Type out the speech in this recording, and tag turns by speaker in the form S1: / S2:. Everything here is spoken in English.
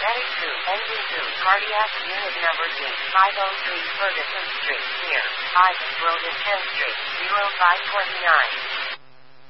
S1: Medic 2, Engine 2, Cardiac Unit Number D, 503 Ferguson Street, near 5 Broden 10th Street, 0529.